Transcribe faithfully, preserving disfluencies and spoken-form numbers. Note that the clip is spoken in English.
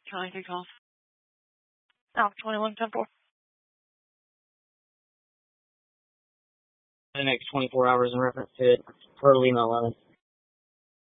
Charlie take off. Oh, twenty-one ten four. The next twenty-four hours in reference to it for Lima eleven.